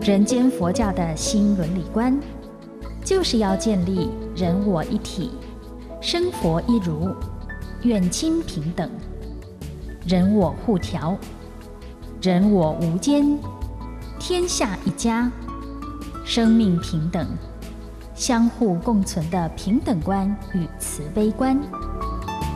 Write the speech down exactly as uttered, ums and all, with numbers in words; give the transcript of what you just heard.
人间佛教的新伦理观，就是要建立人我一体，生佛一如，远亲平等，人我互调，人我无间，天下一家，生命平等，相互共存的平等观与慈悲观。